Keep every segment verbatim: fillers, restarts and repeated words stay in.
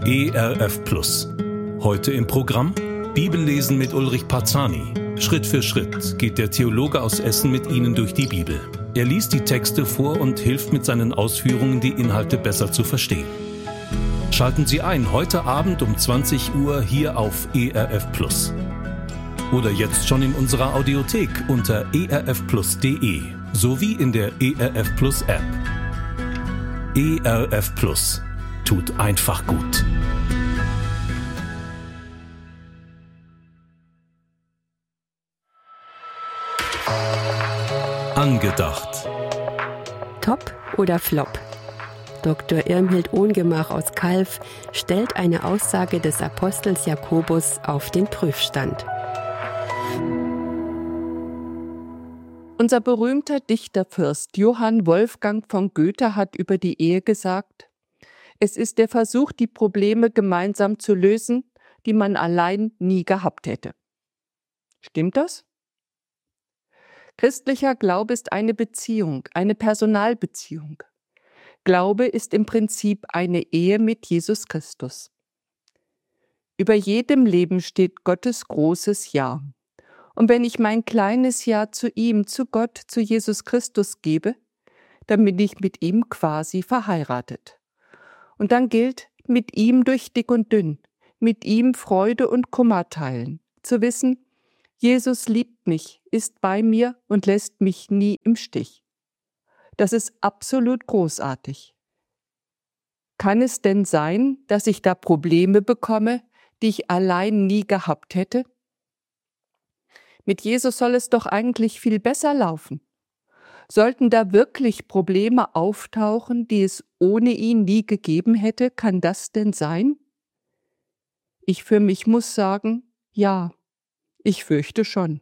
E R F Plus. Heute im Programm Bibellesen mit Ulrich Parzani. Schritt für Schritt geht der Theologe aus Essen mit Ihnen durch die Bibel. Er liest die Texte vor und hilft mit seinen Ausführungen, die Inhalte besser zu verstehen. Schalten Sie ein heute Abend um zwanzig Uhr hier auf E R F Plus. Oder jetzt schon in unserer Audiothek unter e r f plus punkt d e sowie in der E R F Plus App. E R F Plus tut einfach gut. Angedacht. Top oder Flop? Doktor Irmhild Ohngemach aus Calw stellt eine Aussage des Apostels Jakobus auf den Prüfstand. Unser berühmter Dichterfürst Johann Wolfgang von Goethe hat über die Ehe gesagt: Es ist der Versuch, die Probleme gemeinsam zu lösen, die man allein nie gehabt hätte. Stimmt das? Christlicher Glaube ist eine Beziehung, eine Personalbeziehung. Glaube ist im Prinzip eine Ehe mit Jesus Christus. Über jedem Leben steht Gottes großes Ja. Und wenn ich mein kleines Ja zu ihm, zu Gott, zu Jesus Christus gebe, dann bin ich mit ihm quasi verheiratet. Und dann gilt, mit ihm durch dick und dünn, mit ihm Freude und Kummer teilen, zu wissen, Jesus liebt mich, ist bei mir und lässt mich nie im Stich. Das ist absolut großartig. Kann es denn sein, dass ich da Probleme bekomme, die ich allein nie gehabt hätte? Mit Jesus soll es doch eigentlich viel besser laufen. Sollten da wirklich Probleme auftauchen, die es ohne ihn nie gegeben hätte, kann das denn sein? Ich für mich muss sagen, ja, ich fürchte schon.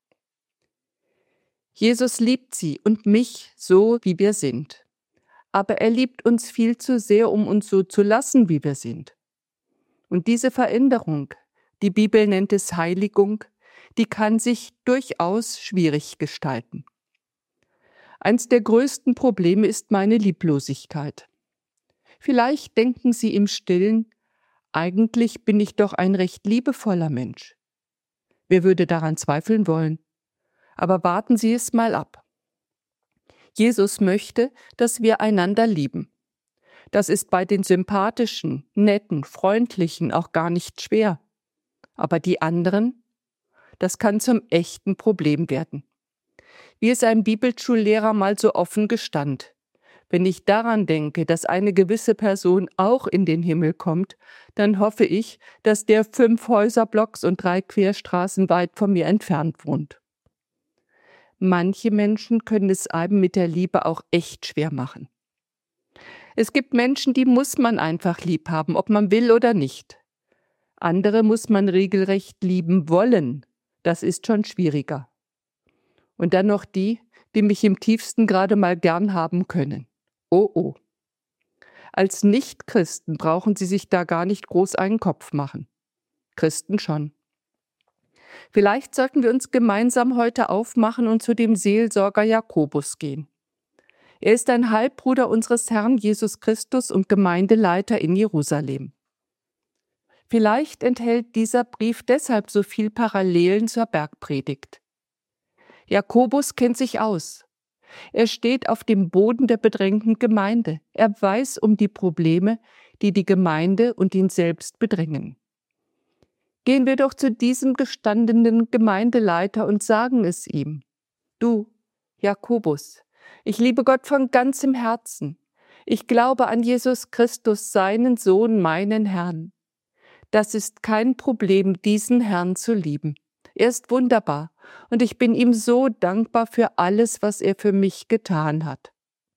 Jesus liebt sie und mich so, wie wir sind. Aber er liebt uns viel zu sehr, um uns so zu lassen, wie wir sind. Und diese Veränderung, die Bibel nennt es Heiligung, die kann sich durchaus schwierig gestalten. Eins der größten Probleme ist meine Lieblosigkeit. Vielleicht denken Sie im Stillen, eigentlich bin ich doch ein recht liebevoller Mensch. Wer würde daran zweifeln wollen? Aber warten Sie es mal ab. Jesus möchte, dass wir einander lieben. Das ist bei den sympathischen, netten, freundlichen auch gar nicht schwer. Aber die anderen? Das kann zum echten Problem werden. Wie es ein Bibelschullehrer mal so offen gestand: Wenn ich daran denke, dass eine gewisse Person auch in den Himmel kommt, dann hoffe ich, dass der fünf Häuserblocks und drei Querstraßen weit von mir entfernt wohnt. Manche Menschen können es einem mit der Liebe auch echt schwer machen. Es gibt Menschen, die muss man einfach lieb haben, ob man will oder nicht. Andere muss man regelrecht lieben wollen. Das ist schon schwieriger. Und dann noch die, die mich im tiefsten gerade mal gern haben können. Oh, oh. Als Nicht-Christen brauchen Sie sich da gar nicht groß einen Kopf machen. Christen schon. Vielleicht sollten wir uns gemeinsam heute aufmachen und zu dem Seelsorger Jakobus gehen. Er ist ein Halbbruder unseres Herrn Jesus Christus und Gemeindeleiter in Jerusalem. Vielleicht enthält dieser Brief deshalb so viel Parallelen zur Bergpredigt. Jakobus kennt sich aus. Er steht auf dem Boden der bedrängten Gemeinde. Er weiß um die Probleme, die die Gemeinde und ihn selbst bedrängen. Gehen wir doch zu diesem gestandenen Gemeindeleiter und sagen es ihm: Du, Jakobus, ich liebe Gott von ganzem Herzen. Ich glaube an Jesus Christus, seinen Sohn, meinen Herrn. Das ist kein Problem, diesen Herrn zu lieben. Er ist wunderbar und ich bin ihm so dankbar für alles, was er für mich getan hat.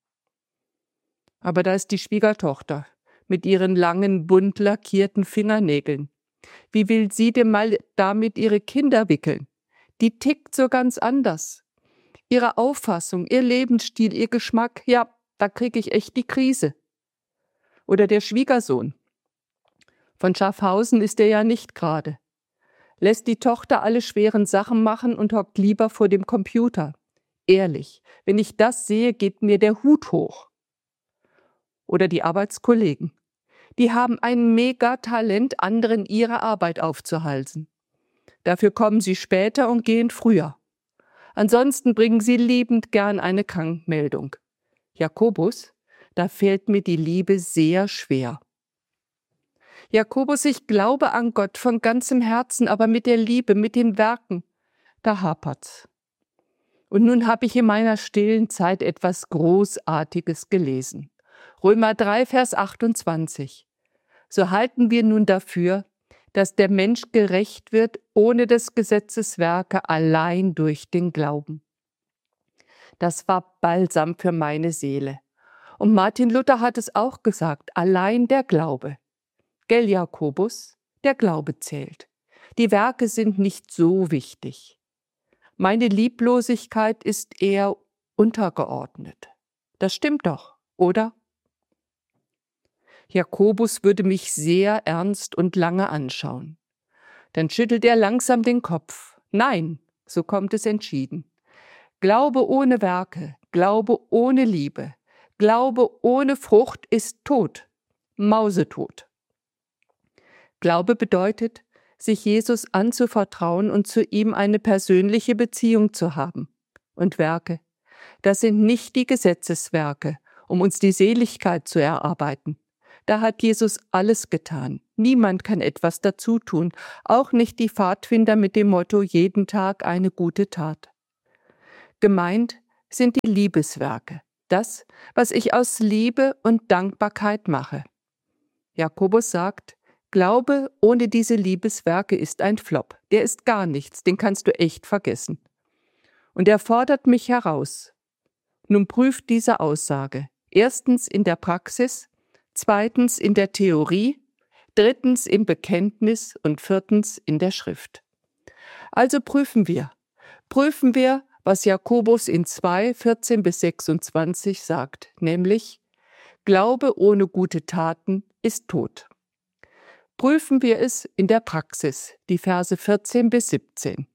Aber da ist die Schwiegertochter mit ihren langen, bunt lackierten Fingernägeln. Wie will sie denn mal damit ihre Kinder wickeln? Die tickt so ganz anders. Ihre Auffassung, ihr Lebensstil, ihr Geschmack, ja, da kriege ich echt die Krise. Oder der Schwiegersohn. Von Schaffhausen ist er ja nicht gerade. Lässt die Tochter alle schweren Sachen machen und hockt lieber vor dem Computer. Ehrlich, wenn ich das sehe, geht mir der Hut hoch. Oder die Arbeitskollegen. Die haben ein Megatalent, anderen ihre Arbeit aufzuhalsen. Dafür kommen sie später und gehen früher. Ansonsten bringen sie liebend gern eine Krankmeldung. Jakobus, da fällt mir die Liebe sehr schwer. Jakobus, ich glaube an Gott von ganzem Herzen, aber mit der Liebe, mit den Werken, da hapert's. Und nun habe ich in meiner stillen Zeit etwas Großartiges gelesen. Römer drei, Vers achtundzwanzig. So halten wir nun dafür, dass der Mensch gerecht wird ohne des Gesetzes Werke, allein durch den Glauben. Das war Balsam für meine Seele. Und Martin Luther hat es auch gesagt, allein der Glaube. Gell, Jakobus, der Glaube zählt. Die Werke sind nicht so wichtig. Meine Lieblosigkeit ist eher untergeordnet. Das stimmt doch, oder? Jakobus würde mich sehr ernst und lange anschauen. Dann schüttelt er langsam den Kopf. Nein, so kommt es entschieden. Glaube ohne Werke, Glaube ohne Liebe, Glaube ohne Frucht ist tot, mausetot. Glaube bedeutet, sich Jesus anzuvertrauen und zu ihm eine persönliche Beziehung zu haben. Und Werke, das sind nicht die Gesetzeswerke, um uns die Seligkeit zu erarbeiten. Da hat Jesus alles getan. Niemand kann etwas dazu tun, auch nicht die Pfadfinder mit dem Motto jeden Tag eine gute Tat. Gemeint sind die Liebeswerke, das, was ich aus Liebe und Dankbarkeit mache. Jakobus sagt, Glaube ohne diese Liebeswerke ist ein Flop. Der ist gar nichts, den kannst du echt vergessen. Und er fordert mich heraus. Nun prüft diese Aussage. Erstens in der Praxis, zweitens in der Theorie, drittens im Bekenntnis und viertens in der Schrift. Also prüfen wir. Prüfen wir, was Jakobus in zwei, vierzehn bis sechsundzwanzig sagt, nämlich Glaube ohne gute Taten ist tot. Prüfen wir es in der Praxis, die Verse vierzehn bis siebzehn.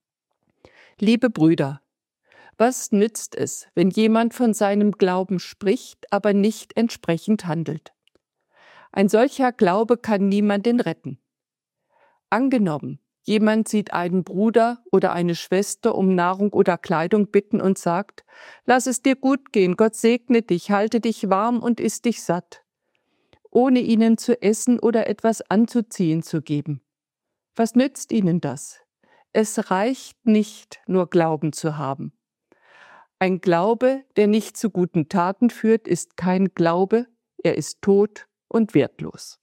Liebe Brüder, was nützt es, wenn jemand von seinem Glauben spricht, aber nicht entsprechend handelt? Ein solcher Glaube kann niemanden retten. Angenommen, jemand sieht einen Bruder oder eine Schwester um Nahrung oder Kleidung bitten und sagt, lass es dir gut gehen, Gott segne dich, halte dich warm und iss dich satt, ohne ihnen zu essen oder etwas anzuziehen zu geben. Was nützt ihnen das? Es reicht nicht, nur Glauben zu haben. Ein Glaube, der nicht zu guten Taten führt, ist kein Glaube, er ist tot und wertlos.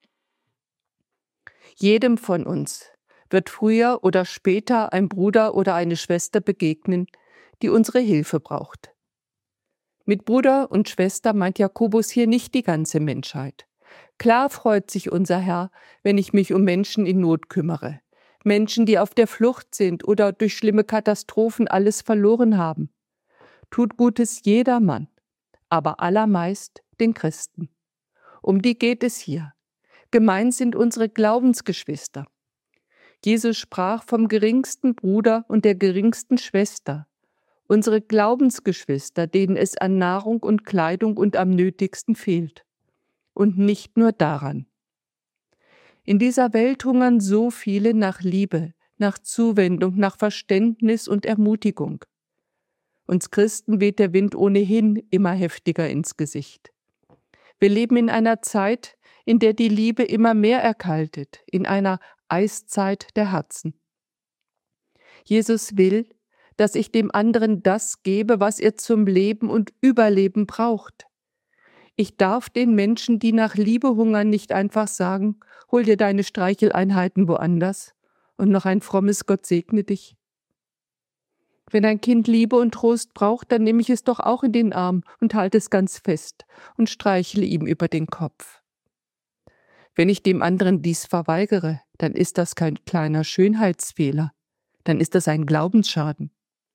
Jedem von uns wird früher oder später ein Bruder oder eine Schwester begegnen, die unsere Hilfe braucht. Mit Bruder und Schwester meint Jakobus hier nicht die ganze Menschheit. Klar freut sich unser Herr, wenn ich mich um Menschen in Not kümmere. Menschen, die auf der Flucht sind oder durch schlimme Katastrophen alles verloren haben. Tut Gutes jedermann, aber allermeist den Christen. Um die geht es hier. Gemeint sind unsere Glaubensgeschwister. Jesus sprach vom geringsten Bruder und der geringsten Schwester. Unsere Glaubensgeschwister, denen es an Nahrung und Kleidung und am nötigsten fehlt. Und nicht nur daran. In dieser Welt hungern so viele nach Liebe, nach Zuwendung, nach Verständnis und Ermutigung. Uns Christen weht der Wind ohnehin immer heftiger ins Gesicht. Wir leben in einer Zeit, in der die Liebe immer mehr erkaltet, in einer Eiszeit der Herzen. Jesus will, dass ich dem anderen das gebe, was er zum Leben und Überleben braucht. Ich darf den Menschen, die nach Liebe hungern, nicht einfach sagen, hol dir deine Streicheleinheiten woanders und noch ein frommes Gott segne dich. Wenn ein Kind Liebe und Trost braucht, dann nehme ich es doch auch in den Arm und halte es ganz fest und streichle ihm über den Kopf. Wenn ich dem anderen dies verweigere, dann ist das kein kleiner Schönheitsfehler, dann ist das ein Glaubensschaden.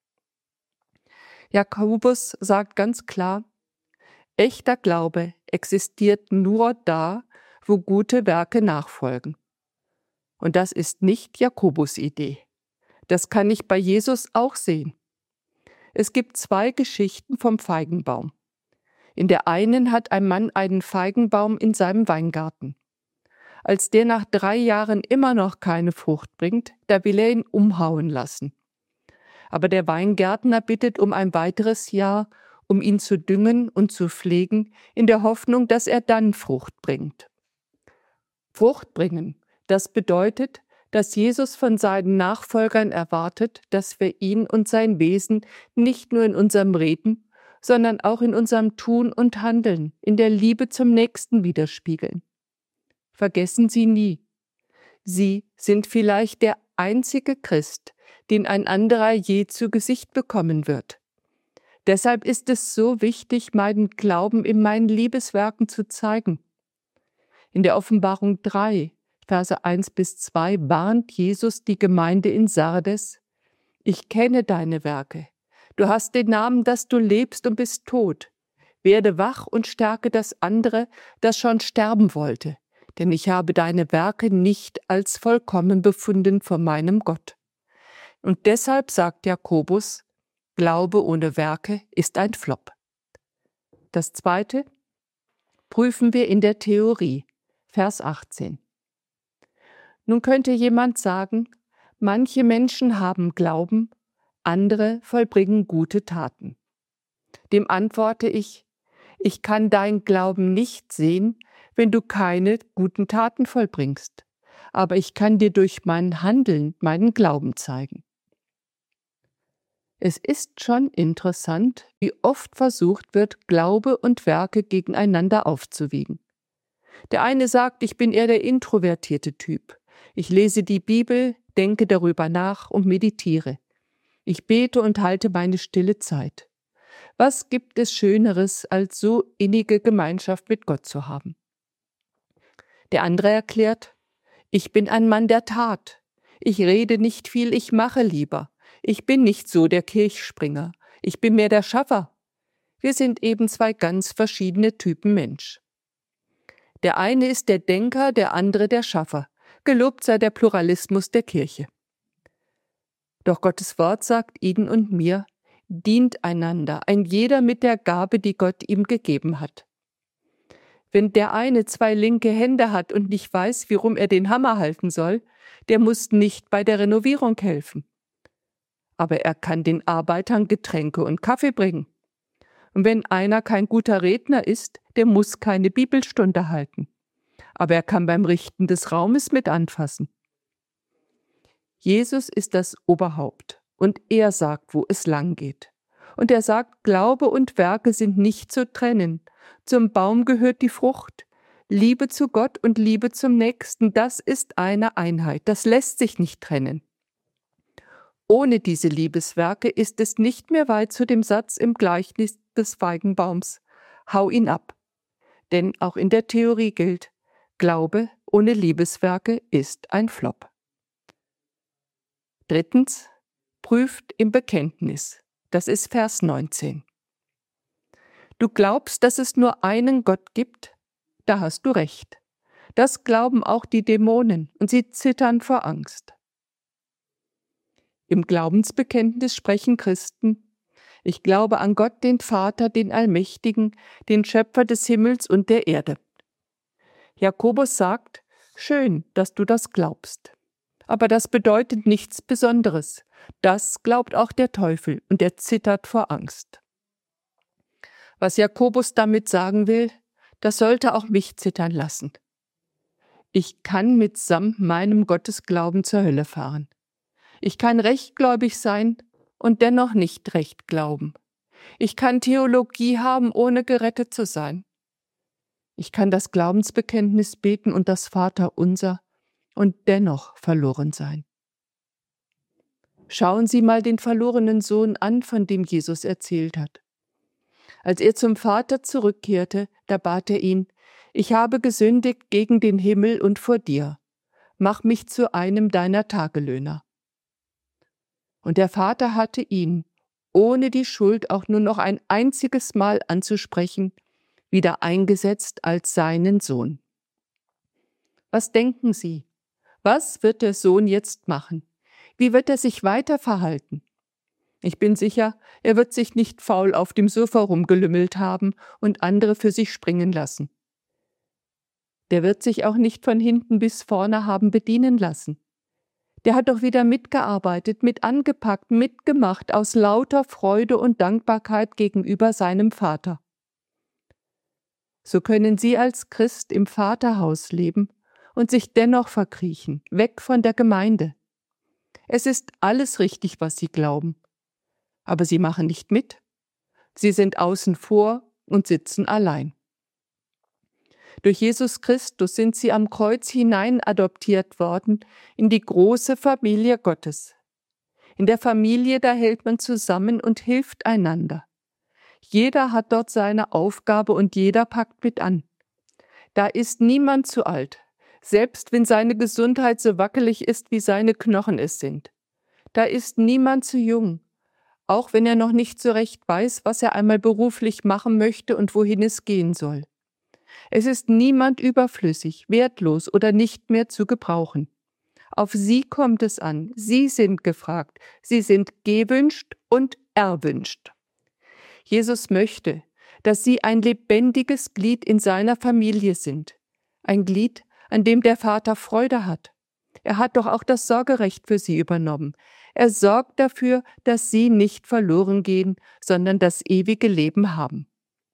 Jakobus sagt ganz klar, echter Glaube existiert nur da, wo gute Werke nachfolgen. Und das ist nicht Jakobus' Idee. Das kann ich bei Jesus auch sehen. Es gibt zwei Geschichten vom Feigenbaum. In der einen hat ein Mann einen Feigenbaum in seinem Weingarten. Als der nach drei Jahren immer noch keine Frucht bringt, da will er ihn umhauen lassen. Aber der Weingärtner bittet um ein weiteres Jahr, um ihn zu düngen und zu pflegen, in der Hoffnung, dass er dann Frucht bringt. Frucht bringen, das bedeutet, dass Jesus von seinen Nachfolgern erwartet, dass wir ihn und sein Wesen nicht nur in unserem Reden, sondern auch in unserem Tun und Handeln, in der Liebe zum Nächsten widerspiegeln. Vergessen Sie nie, Sie sind vielleicht der einzige Christ, den ein anderer je zu Gesicht bekommen wird. Deshalb ist es so wichtig, meinen Glauben in meinen Liebeswerken zu zeigen. In der Offenbarung drei, Verse eins bis zwei, warnt Jesus die Gemeinde in Sardes: Ich kenne deine Werke. Du hast den Namen, dass du lebst und bist tot. Werde wach und stärke das andere, das schon sterben wollte, denn ich habe deine Werke nicht als vollkommen befunden vor meinem Gott. Und deshalb sagt Jakobus, Glaube ohne Werke ist ein Flop. Das zweite prüfen wir in der Theorie, Vers achtzehn. Nun könnte jemand sagen, manche Menschen haben Glauben, andere vollbringen gute Taten. Dem antworte ich, ich kann dein Glauben nicht sehen, wenn du keine guten Taten vollbringst, aber ich kann dir durch mein Handeln meinen Glauben zeigen. Es ist schon interessant, wie oft versucht wird, Glaube und Werke gegeneinander aufzuwiegen. Der eine sagt, ich bin eher der introvertierte Typ. Ich lese die Bibel, denke darüber nach und meditiere. Ich bete und halte meine stille Zeit. Was gibt es Schöneres, als so innige Gemeinschaft mit Gott zu haben? Der andere erklärt, ich bin ein Mann der Tat. Ich rede nicht viel, ich mache lieber. Ich bin nicht so der Kirchspringer. Ich bin mehr der Schaffer. Wir sind eben zwei ganz verschiedene Typen Mensch. Der eine ist der Denker, der andere der Schaffer. Gelobt sei der Pluralismus der Kirche. Doch Gottes Wort sagt Ihnen und mir, dient einander, ein jeder mit der Gabe, die Gott ihm gegeben hat. Wenn der eine zwei linke Hände hat und nicht weiß, wie rum er den Hammer halten soll, der muss nicht bei der Renovierung helfen. Aber er kann den Arbeitern Getränke und Kaffee bringen. Und wenn einer kein guter Redner ist, der muss keine Bibelstunde halten. Aber er kann beim Richten des Raumes mit anfassen. Jesus ist das Oberhaupt und er sagt, wo es lang geht. Und er sagt, Glaube und Werke sind nicht zu trennen. Zum Baum gehört die Frucht. Liebe zu Gott und Liebe zum Nächsten, das ist eine Einheit. Das lässt sich nicht trennen. Ohne diese Liebeswerke ist es nicht mehr weit zu dem Satz im Gleichnis des Feigenbaums: Hau ihn ab. Denn auch in der Theorie gilt, Glaube ohne Liebeswerke ist ein Flop. Drittens, prüft im Bekenntnis. Das ist Vers neunzehn. Du glaubst, dass es nur einen Gott gibt? Da hast du recht. Das glauben auch die Dämonen und sie zittern vor Angst. Im Glaubensbekenntnis sprechen Christen: Ich glaube an Gott, den Vater, den Allmächtigen, den Schöpfer des Himmels und der Erde. Jakobus sagt, schön, dass du das glaubst. Aber das bedeutet nichts Besonderes. Das glaubt auch der Teufel und er zittert vor Angst. Was Jakobus damit sagen will, das sollte auch mich zittern lassen. Ich kann mitsamt meinem Gottesglauben zur Hölle fahren. Ich kann rechtgläubig sein und dennoch nicht recht glauben. Ich kann Theologie haben, ohne gerettet zu sein. Ich kann das Glaubensbekenntnis beten und das Vaterunser und dennoch verloren sein. Schauen Sie mal den verlorenen Sohn an, von dem Jesus erzählt hat. Als er zum Vater zurückkehrte, da bat er ihn: Ich habe gesündigt gegen den Himmel und vor dir. Mach mich zu einem deiner Tagelöhner. Und der Vater hatte ihn, ohne die Schuld auch nur noch ein einziges Mal anzusprechen, wieder eingesetzt als seinen Sohn. Was denken Sie? Was wird der Sohn jetzt machen? Wie wird er sich weiter verhalten? Ich bin sicher, er wird sich nicht faul auf dem Sofa rumgelümmelt haben und andere für sich springen lassen. Der wird sich auch nicht von hinten bis vorne haben bedienen lassen. Der hat doch wieder mitgearbeitet, mit angepackt, mitgemacht aus lauter Freude und Dankbarkeit gegenüber seinem Vater. So können Sie als Christ im Vaterhaus leben und sich dennoch verkriechen, weg von der Gemeinde. Es ist alles richtig, was Sie glauben. Aber Sie machen nicht mit. Sie sind außen vor und sitzen allein. Durch Jesus Christus sind Sie am Kreuz hinein adoptiert worden in die große Familie Gottes. In der Familie, da hält man zusammen und hilft einander. Jeder hat dort seine Aufgabe und jeder packt mit an. Da ist niemand zu alt, selbst wenn seine Gesundheit so wackelig ist, wie seine Knochen es sind. Da ist niemand zu jung, auch wenn er noch nicht so recht weiß, was er einmal beruflich machen möchte und wohin es gehen soll. Es ist niemand überflüssig, wertlos oder nicht mehr zu gebrauchen. Auf Sie kommt es an, Sie sind gefragt, Sie sind gewünscht und erwünscht. Jesus möchte, dass Sie ein lebendiges Glied in seiner Familie sind, ein Glied, an dem der Vater Freude hat. Er hat doch auch das Sorgerecht für Sie übernommen. Er sorgt dafür, dass Sie nicht verloren gehen, sondern das ewige Leben haben.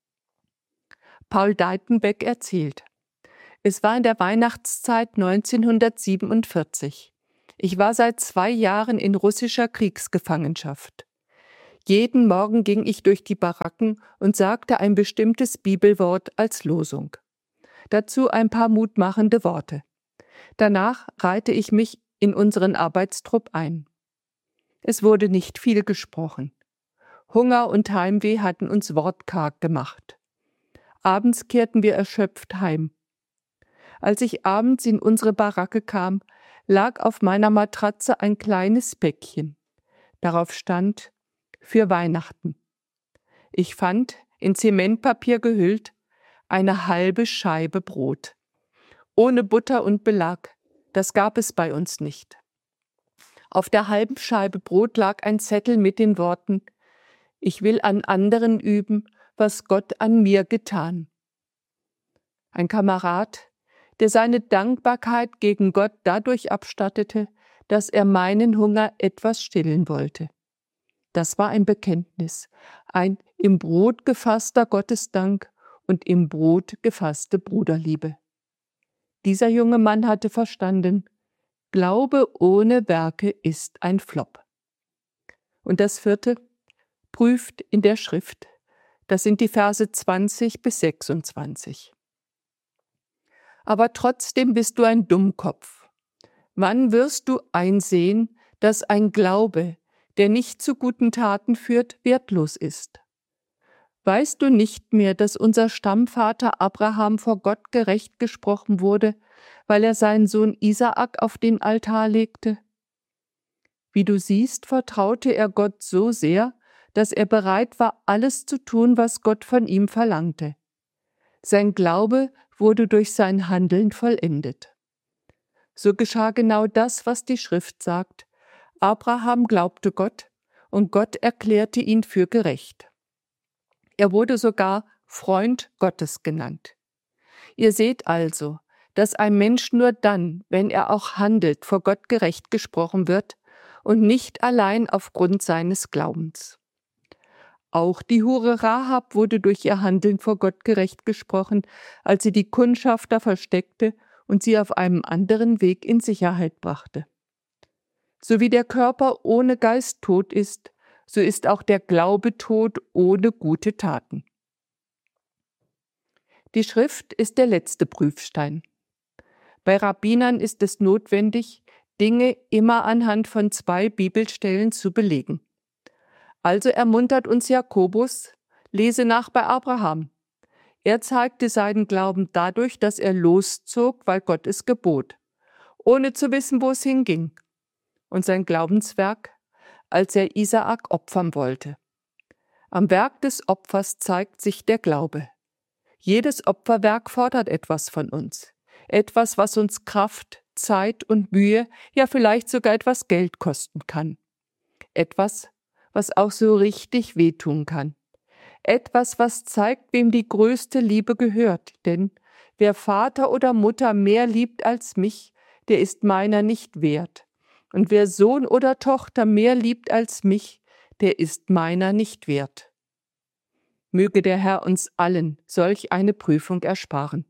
Paul Deitenbeck erzählt: Es war in der Weihnachtszeit neunzehnhundertsiebenundvierzig. Ich war seit zwei Jahren in russischer Kriegsgefangenschaft. Jeden Morgen ging ich durch die Baracken und sagte ein bestimmtes Bibelwort als Losung. Dazu ein paar mutmachende Worte. Danach reihte ich mich in unseren Arbeitstrupp ein. Es wurde nicht viel gesprochen. Hunger und Heimweh hatten uns wortkarg gemacht. Abends kehrten wir erschöpft heim. Als ich abends in unsere Baracke kam, lag auf meiner Matratze ein kleines Päckchen. Darauf stand: Für Weihnachten. Ich fand, in Zementpapier gehüllt, eine halbe Scheibe Brot. Ohne Butter und Belag, das gab es bei uns nicht. Auf der halben Scheibe Brot lag ein Zettel mit den Worten: Ich will an anderen üben, was Gott an mir getan. Ein Kamerad, der seine Dankbarkeit gegen Gott dadurch abstattete, dass er meinen Hunger etwas stillen wollte. Das war ein Bekenntnis, ein im Brot gefasster Gottesdank und im Brot gefasste Bruderliebe. Dieser junge Mann hatte verstanden: Glaube ohne Werke ist ein Flop. Und das vierte: Prüft in der Schrift. Das sind die Verse zwanzig bis sechsundzwanzig. Aber trotzdem bist du ein Dummkopf. Wann wirst du einsehen, dass ein Glaube, der nicht zu guten Taten führt, wertlos ist? Weißt du nicht mehr, dass unser Stammvater Abraham vor Gott gerecht gesprochen wurde, weil er seinen Sohn Isaak auf den Altar legte? Wie du siehst, vertraute er Gott so sehr, dass er bereit war, alles zu tun, was Gott von ihm verlangte. Sein Glaube wurde durch sein Handeln vollendet. So geschah genau das, was die Schrift sagt: Abraham glaubte Gott, und Gott erklärte ihn für gerecht. Er wurde sogar Freund Gottes genannt. Ihr seht also, dass ein Mensch nur dann, wenn er auch handelt, vor Gott gerecht gesprochen wird und nicht allein aufgrund seines Glaubens. Auch die Hure Rahab wurde durch ihr Handeln vor Gott gerecht gesprochen, als sie die Kundschafter versteckte und sie auf einem anderen Weg in Sicherheit brachte. So wie der Körper ohne Geist tot ist, so ist auch der Glaube tot ohne gute Taten. Die Schrift ist der letzte Prüfstein. Bei Rabbinern ist es notwendig, Dinge immer anhand von zwei Bibelstellen zu belegen. Also ermuntert uns Jakobus: Lese nach bei Abraham. Er zeigte seinen Glauben dadurch, dass er loszog, weil Gott es gebot, ohne zu wissen, wo es hinging. Und sein Glaubenswerk, als er Isaak opfern wollte. Am Werk des Opfers zeigt sich der Glaube. Jedes Opferwerk fordert etwas von uns. Etwas, was uns Kraft, Zeit und Mühe, ja vielleicht sogar etwas Geld kosten kann. Etwas, was auch so richtig wehtun kann. Etwas, was zeigt, wem die größte Liebe gehört, denn wer Vater oder Mutter mehr liebt als mich, der ist meiner nicht wert. Und wer Sohn oder Tochter mehr liebt als mich, der ist meiner nicht wert. Möge der Herr uns allen solch eine Prüfung ersparen.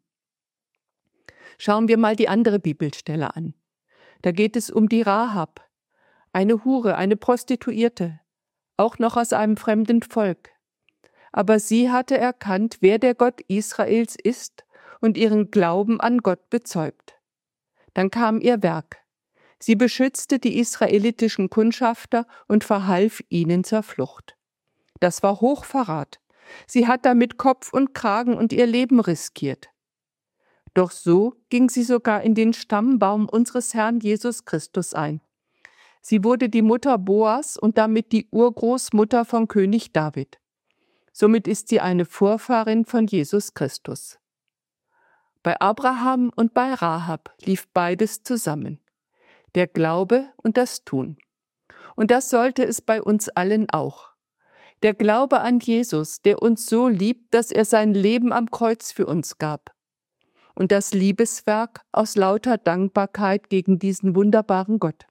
Schauen wir mal die andere Bibelstelle an. Da geht es um die Rahab, eine Hure, eine Prostituierte, auch noch aus einem fremden Volk. Aber sie hatte erkannt, wer der Gott Israels ist und ihren Glauben an Gott bezeugt. Dann kam ihr Werk. Sie beschützte die israelitischen Kundschafter und verhalf ihnen zur Flucht. Das war Hochverrat. Sie hat damit Kopf und Kragen und ihr Leben riskiert. Doch so ging sie sogar in den Stammbaum unseres Herrn Jesus Christus ein. Sie wurde die Mutter Boas und damit die Urgroßmutter von König David. Somit ist sie eine Vorfahrin von Jesus Christus. Bei Abraham und bei Rahab lief beides zusammen. Der Glaube und das Tun. Und das sollte es bei uns allen auch. Der Glaube an Jesus, der uns so liebt, dass er sein Leben am Kreuz für uns gab. Und das Liebeswerk aus lauter Dankbarkeit gegen diesen wunderbaren Gott.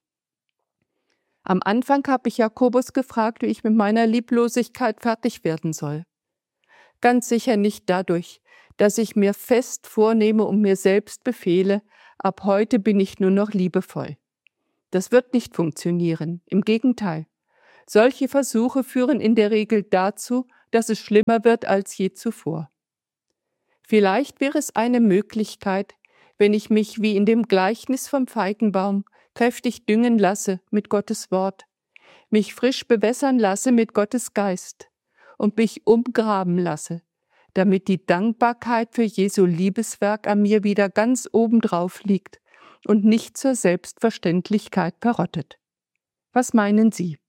Am Anfang habe ich Jakobus gefragt, wie ich mit meiner Lieblosigkeit fertig werden soll. Ganz sicher nicht dadurch, dass ich mir fest vornehme und mir selbst befehle, ab heute bin ich nur noch liebevoll. Das wird nicht funktionieren, im Gegenteil. Solche Versuche führen in der Regel dazu, dass es schlimmer wird als je zuvor. Vielleicht wäre es eine Möglichkeit, wenn ich mich wie in dem Gleichnis vom Feigenbaum kräftig düngen lasse mit Gottes Wort, mich frisch bewässern lasse mit Gottes Geist und mich umgraben lasse, damit die Dankbarkeit für Jesu Liebeswerk an mir wieder ganz obendrauf liegt und nicht zur Selbstverständlichkeit verrottet. Was meinen Sie?